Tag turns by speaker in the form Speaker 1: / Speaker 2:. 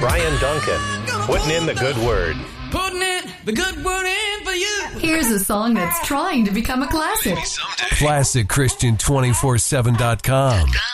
Speaker 1: Brian Duncan, putting in the good word.
Speaker 2: Putting in the good word in for you.
Speaker 3: Here's a song that's trying to become a classic.
Speaker 4: ClassicChristian247.com.